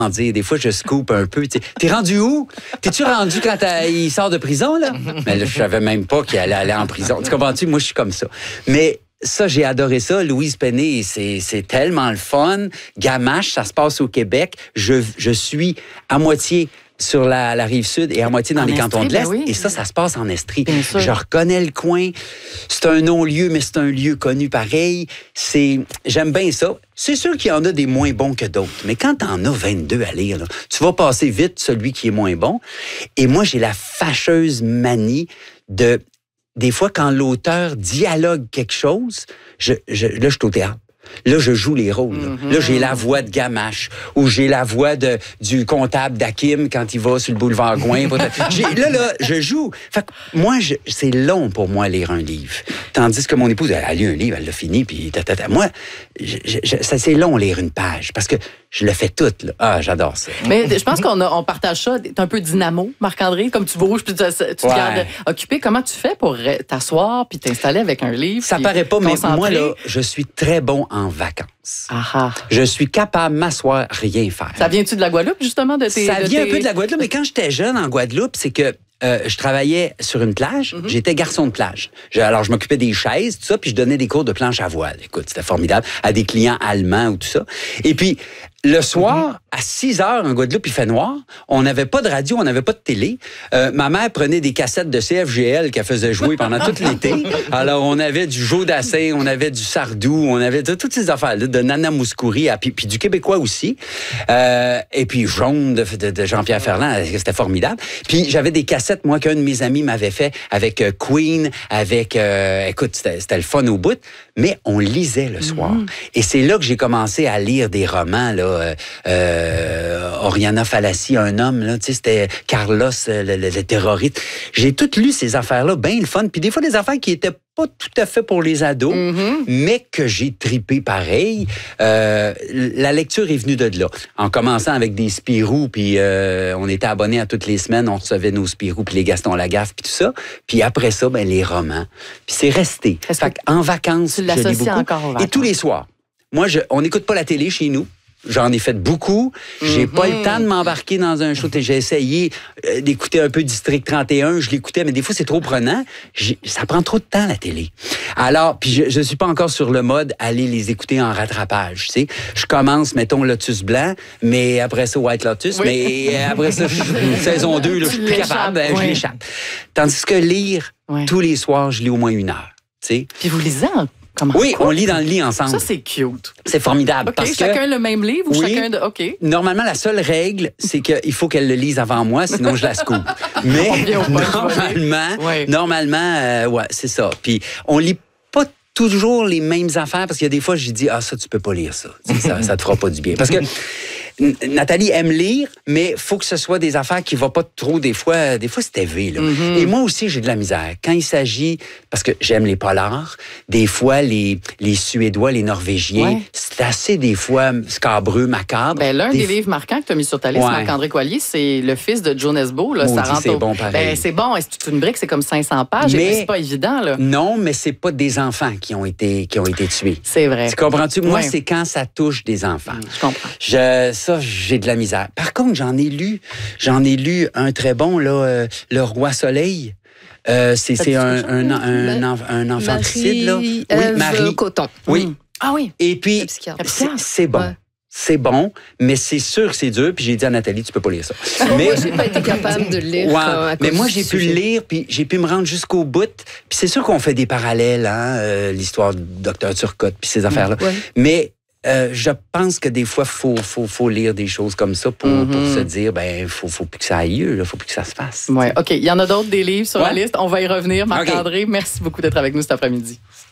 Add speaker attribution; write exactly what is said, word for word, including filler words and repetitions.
Speaker 1: dire. Des fois, je scoop un peu. T'es rendu où? T'es-tu rendu quand il sort de prison, là? Mais là, je savais même pas qu'il allait aller en prison. Tu comprends-tu? Moi, je suis comme ça. Mais ça, j'ai adoré ça. Louise Penney, c'est tellement le fun. Gamache, ça se passe au Québec. Je, je suis à moitié sur la, la rive sud et à moitié dans en les Estrie, cantons de l'Est. Ben oui. Et ça, ça se passe en Estrie. Je reconnais le coin. C'est un non-lieu, mais c'est un lieu connu pareil. C'est, j'aime bien ça. C'est sûr qu'il y en a des moins bons que d'autres. Mais quand t'en as vingt-deux à lire, là, tu vas passer vite celui qui est moins bon. Et moi, j'ai la fâcheuse manie de... Des fois, quand l'auteur dialogue quelque chose, je, je, là, je suis au théâtre. Là, je joue les rôles. Là, mm-hmm. là j'ai la voix de Gamache ou j'ai la voix de, du comptable d'Hakim quand il va sur le boulevard Gouin. là, là, je joue. Fait que moi, c'est long pour moi lire un livre. Tandis que mon épouse, elle a lu un livre, elle l'a fini, puis tatata. Moi, je, je, ça c'est long lire une page parce que je le fais toute. Là. Ah, j'adore ça.
Speaker 2: Mais je pense qu'on on partage ça. T'es un peu dynamo, Marc-André, comme tu bouges puis tu, tu te ouais. gardes occupé. Comment tu fais pour t'asseoir puis t'installer avec un livre?
Speaker 1: Ça paraît pas, mais moi, là, je suis très bon en vacances.
Speaker 2: Aha.
Speaker 1: Je suis capable de m'asseoir, rien faire.
Speaker 2: Ça vient-tu de la Guadeloupe, justement? De tes,
Speaker 1: ça
Speaker 2: de
Speaker 1: vient
Speaker 2: tes...
Speaker 1: un peu de la Guadeloupe, mais quand j'étais jeune en Guadeloupe, c'est que Euh, je travaillais sur une plage. Mm-hmm. J'étais garçon de plage. Je, alors, je m'occupais des chaises, tout ça, puis je donnais des cours de planche à voile. Écoute, c'était formidable. À des clients allemands ou tout ça. Et puis, le soir, mm-hmm. à six heures, en Guadeloupe, il fait noir. On n'avait pas de radio, on n'avait pas de télé. Euh, ma mère prenait des cassettes de C F G L qu'elle faisait jouer pendant tout l'été. Alors, on avait du Joe Dassin, on avait du Sardou, on avait de, toutes ces affaires-là, de Nana Mouskouri, à, puis, puis du Québécois aussi. Euh, et puis, Jaune de, de, de Jean-Pierre Ferland, c'était formidable. Puis, j'avais des cassettes, moi, qu'un de mes amis m'avait fait avec euh, Queen, avec... Euh, écoute, c'était le fun au bout, mais on lisait le soir. Mm-hmm. Et c'est là que j'ai commencé à lire des romans, là, Euh, euh, Oriana Fallaci, un homme, là, tu sais, c'était Carlos, le, le, le terroriste. J'ai tout lu ces affaires-là, bien le fun. Puis des fois, des affaires qui étaient pas tout à fait pour les ados, mm-hmm. mais que j'ai tripé pareil. Euh, la lecture est venue de là. En commençant avec des Spirou, puis euh, on était abonnés à toutes les semaines, on recevait nos Spirou, puis les Gaston Lagaffe, puis tout ça. Puis après ça, ben les romans. Puis c'est resté. Fait en vacances,
Speaker 2: tu l'associes
Speaker 1: beaucoup.
Speaker 2: Encore aux vacances.
Speaker 1: Et tous les soirs. Moi, je, on n'écoute pas la télé chez nous. J'en ai fait beaucoup. J'ai mm-hmm. pas le temps de m'embarquer dans un show. J'ai essayé euh, d'écouter un peu District trente et un. Je l'écoutais, mais des fois, c'est trop prenant. Ça prend trop de temps, la télé. Alors, puis je, je suis pas encore sur le mode aller les écouter en rattrapage, tu sais. Je commence, mettons, Lotus Blanc, mais après ça, White Lotus, oui. mais après ça, je, saison deux, là, je suis plus capable, ben, oui. je l'échappe. Tandis que lire, oui. tous les soirs, je lis au moins une heure, tu sais.
Speaker 2: Puis vous lisez en... Comment?
Speaker 1: Oui, on lit dans le lit ensemble.
Speaker 2: Ça, c'est cute.
Speaker 1: C'est formidable.
Speaker 2: OK,
Speaker 1: parce
Speaker 2: chacun
Speaker 1: que,
Speaker 2: le même livre ou
Speaker 1: oui,
Speaker 2: chacun de... OK.
Speaker 1: Normalement, la seule règle, c'est qu'il faut qu'elle le lise avant moi, sinon je la scoop. Mais normalement, oui. normalement, euh, ouais, c'est ça. Puis on lit pas toujours les mêmes affaires parce qu'il y a des fois, j'ai dit, ah, ça, tu peux pas lire ça. Ça, ça te fera pas du bien. Parce que Nathalie aime lire, mais il faut que ce soit des affaires qui ne vont pas trop, des fois, des fois c'est élevé. Là. Mm-hmm. Et moi aussi, j'ai de la misère. Quand il s'agit, parce que j'aime les polars, des fois, les, les Suédois, les Norvégiens, ouais. c'est assez, des fois, scabreux, macabre.
Speaker 2: Ben, l'un
Speaker 1: des,
Speaker 2: des livres marquants que tu as mis sur ta liste, ouais. Marc-André Coallier, c'est Le Fils de Joe Nesbo. Là, ça rentre
Speaker 1: c'est
Speaker 2: au...
Speaker 1: bon, pareil.
Speaker 2: Ben, c'est bon, c'est une brique, c'est comme cinq cents pages, mais c'est pas évident. Là.
Speaker 1: Non, mais c'est pas des enfants qui ont été, qui ont été tués.
Speaker 2: C'est vrai.
Speaker 1: Tu comprends-tu? Moi,
Speaker 2: ouais.
Speaker 1: c'est quand ça touche des enfants.
Speaker 2: Je comprends.
Speaker 1: Je, ça, j'ai de la misère. Par contre, j'en ai lu, j'en ai lu un très bon, là, euh, Le Roi Soleil. Euh, c'est c'est un, un, un, un, un infanticide, là. Oui,
Speaker 3: Marie Coton.
Speaker 1: Oui.
Speaker 2: Mmh. Ah oui.
Speaker 1: Et puis, c'est bon. Ouais. C'est bon, mais c'est sûr que c'est dur. Puis j'ai dit à Nathalie, tu peux pas lire ça.
Speaker 3: Mais moi, j'ai pas été capable de le lire.
Speaker 1: Ouais,
Speaker 3: à
Speaker 1: mais moi, j'ai pu le lire, puis j'ai pu me rendre jusqu'au bout. Puis c'est sûr qu'on fait des parallèles, hein, euh, l'histoire du docteur Turcotte, puis ces affaires-là. Ouais. Mais Euh, je pense que des fois, il faut, faut, faut lire des choses comme ça pour, mm-hmm. pour se dire, ben, il faut, faut plus que ça aille lieu, il faut plus que ça se fasse.
Speaker 2: Oui, OK. Il y en a d'autres, des livres sur ouais. la liste. On va y revenir. Marc-André, okay. merci beaucoup d'être avec nous cet après-midi.